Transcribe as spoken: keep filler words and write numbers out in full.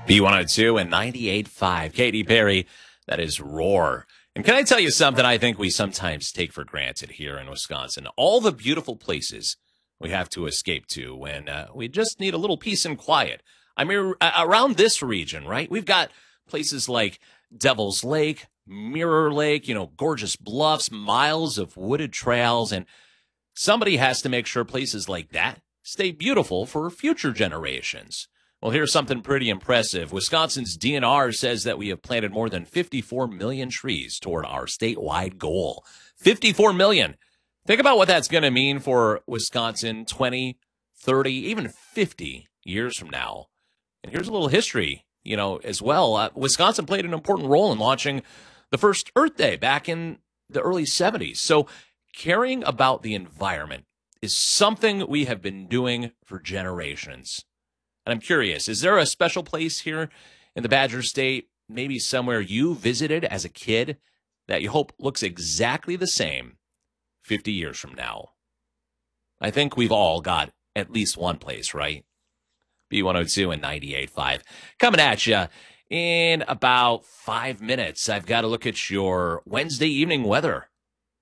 B one oh two and ninety-eight point five. Katy Perry, that is Roar. And can I tell you something I think we sometimes take for granted here in Wisconsin? All the beautiful places we have to escape to when uh, we just need a little peace and quiet. I mean, around this region, right? We've got places like Devil's Lake, Mirror Lake, you know, gorgeous bluffs, miles of wooded trails, and somebody has to make sure places like that stay beautiful for future generations. Well, here's something pretty impressive. Wisconsin's D N R says that we have planted more than fifty-four million trees toward our statewide goal. fifty-four million. Think about what that's going to mean for Wisconsin twenty, thirty, even fifty years from now. And here's a little history, you know, as well. Uh, Wisconsin played an important role in launching the first Earth Day back in the early seventies. So caring about the environment is something we have been doing for generations. And I'm curious, is there a special place here in the Badger State, maybe somewhere you visited as a kid, that you hope looks exactly the same fifty years from now? I think we've all got at least one place, right? B one oh two and ninety-eight point five. Coming at you in about five minutes. I've got to look at your Wednesday evening weather